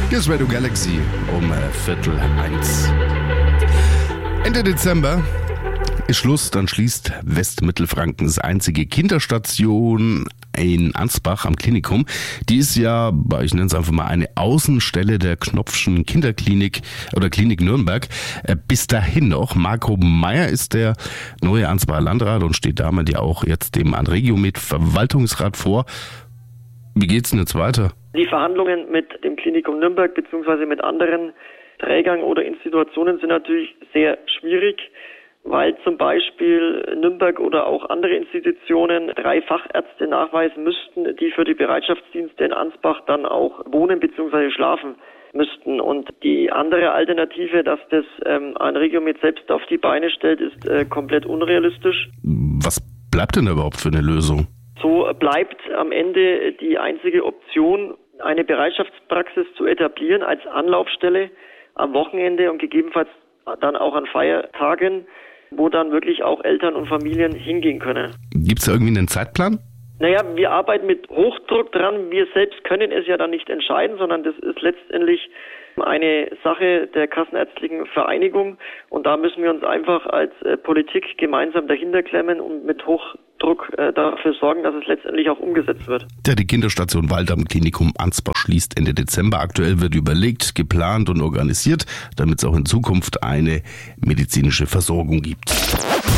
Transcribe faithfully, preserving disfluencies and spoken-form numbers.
Hier ist Radio Galaxy um äh, Viertel eins. Ende Dezember ist Schluss, dann schließt Westmittelfrankens einzige Kinderstation in Ansbach am Klinikum. Die ist ja, ich nenne es einfach mal, eine Außenstelle der Knopfschen Kinderklinik oder Klinik Nürnberg. Bis dahin noch, Marco Meyer ist der neue Ansbacher Landrat und steht damit ja auch jetzt dem Anregiomed Verwaltungsrat vor. Wie geht's denn jetzt weiter? Die Verhandlungen mit dem Klinikum Nürnberg bzw. mit anderen Trägern oder Institutionen sind natürlich sehr schwierig, weil zum Beispiel Nürnberg oder auch andere Institutionen drei Fachärzte nachweisen müssten, die für die Bereitschaftsdienste in Ansbach dann auch wohnen bzw. schlafen müssten. Und die andere Alternative, dass das ähm, Anregiomed selbst auf die Beine stellt, ist äh, komplett unrealistisch. Was bleibt denn da überhaupt für eine Lösung? So bleibt am Ende die einzige Option, eine Bereitschaftspraxis zu etablieren als Anlaufstelle am Wochenende und gegebenenfalls dann auch an Feiertagen, wo dann wirklich auch Eltern und Familien hingehen können. Gibt es da irgendwie einen Zeitplan? Naja, wir arbeiten mit Hochdruck dran. Wir selbst können es ja dann nicht entscheiden, sondern das ist letztendlich eine Sache der Kassenärztlichen Vereinigung. Und da müssen wir uns einfach als äh, Politik gemeinsam dahinter klemmen und mit Hochdruck äh, dafür sorgen, dass es letztendlich auch umgesetzt wird. Ja, die Kinderstation Wald am Klinikum Ansbach schließt Ende Dezember. Aktuell wird überlegt, geplant und organisiert, damit es auch in Zukunft eine medizinische Versorgung gibt.